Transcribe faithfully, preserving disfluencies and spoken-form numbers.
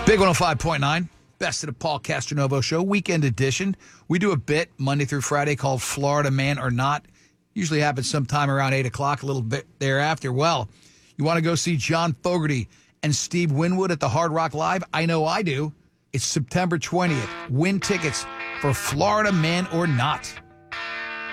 Big one oh five point nine, best of the Paul Castronovo Show, weekend edition. We do a bit Monday through Friday called Florida Man or Not. Usually happens sometime around eight o'clock, a little bit thereafter. Well, you want to go see John Fogerty and Steve Winwood at the Hard Rock Live? I know I do. It's September twentieth. Win tickets for Florida Man or Not.